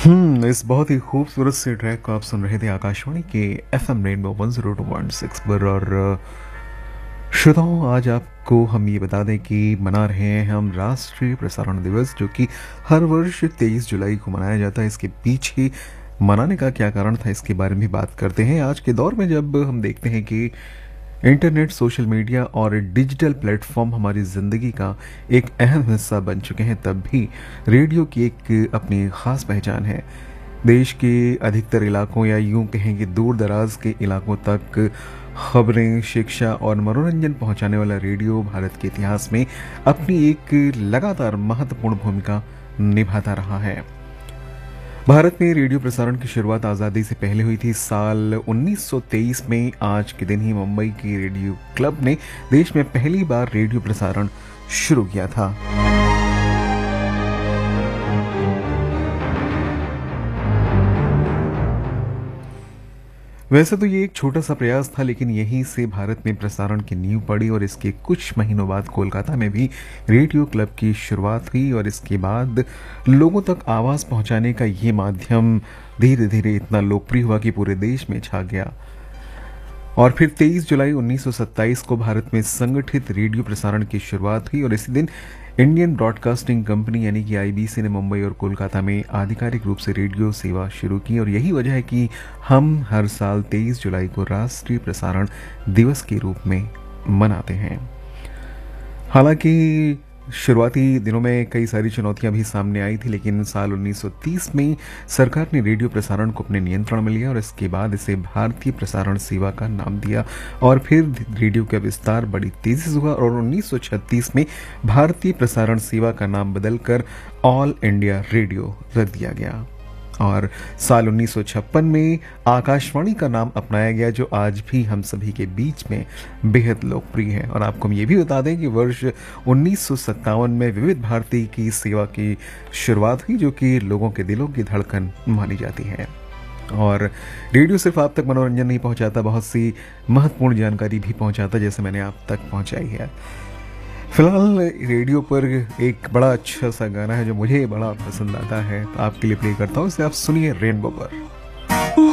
इस बहुत ही खूबसूरत से ट्रैक को आप सुन रहे थे आकाशवाणी के एफएम रेनबो 102.6 पर। और श्रोताओं, आज आपको हम ये बता दें कि मना रहे हैं हम राष्ट्रीय प्रसारण दिवस, जो कि हर वर्ष 23 जुलाई को मनाया जाता है। इसके पीछे मनाने का क्या कारण था, इसके बारे में बात करते हैं। आज के दौर में जब हम देखते हैं कि इंटरनेट, सोशल मीडिया और डिजिटल प्लेटफॉर्म हमारी ज़िंदगी का एक अहम हिस्सा बन चुके हैं, तब भी रेडियो की एक अपनी ख़ास पहचान है। देश के अधिकतर इलाकों, या यूं कहें कि दूर दराज के इलाकों तक खबरें, शिक्षा और मनोरंजन पहुंचाने वाला रेडियो भारत के इतिहास में अपनी एक लगातार महत्वपूर्ण भूमिका निभाता रहा है। भारत में रेडियो प्रसारण की शुरुआत आज़ादी से पहले हुई थी। साल 1923 में आज के दिन ही मुंबई की रेडियो क्लब ने देश में पहली बार रेडियो प्रसारण शुरू किया था। वैसे तो ये एक छोटा सा प्रयास था, लेकिन यहीं से भारत में प्रसारण की नींव पड़ी और इसके कुछ महीनों बाद कोलकाता में भी रेडियो क्लब की शुरुआत हुई। और इसके बाद लोगों तक आवाज़ पहुंचाने का ये माध्यम धीरे धीरे इतना लोकप्रिय हुआ कि पूरे देश में छा गया। और फिर 23 जुलाई 1927 को भारत में संगठित रेडियो प्रसारण की शुरुआत हुई और इसी दिन इंडियन ब्रॉडकास्टिंग कंपनी यानी कि आईबीसी ने मुंबई और कोलकाता में आधिकारिक रूप से रेडियो सेवा शुरू की। और यही वजह है कि हम हर साल 23 जुलाई को राष्ट्रीय प्रसारण दिवस के रूप में मनाते हैं। हालांकि शुरुआती दिनों में कई सारी चुनौतियां भी सामने आई थी, लेकिन साल 1930 में सरकार ने रेडियो प्रसारण को अपने नियंत्रण में लिया और इसके बाद इसे भारतीय प्रसारण सेवा का नाम दिया। और फिर रेडियो का विस्तार बड़ी तेजी से हुआ और 1936 में भारतीय प्रसारण सेवा का नाम बदलकर ऑल इंडिया रेडियो रख दिया गया। और साल 1956 में आकाशवाणी का नाम अपनाया गया, जो आज भी हम सभी के बीच में बेहद लोकप्रिय है। और आपको हम ये भी बता दें कि वर्ष 1957 में विविध भारती की सेवा की शुरुआत हुई, जो कि लोगों के दिलों की धड़कन मानी जाती है। और रेडियो सिर्फ आप तक मनोरंजन नहीं पहुंचाता, बहुत सी महत्वपूर्ण जानकारी भी पहुंचाता, जैसे मैंने आप तक पहुंचाई है। फिलहाल रेडियो पर एक बड़ा अच्छा सा गाना है जो मुझे बड़ा पसंद आता है, तो आपके लिए प्ले करता हूँ, इसे आप सुनिए रेनबो पर।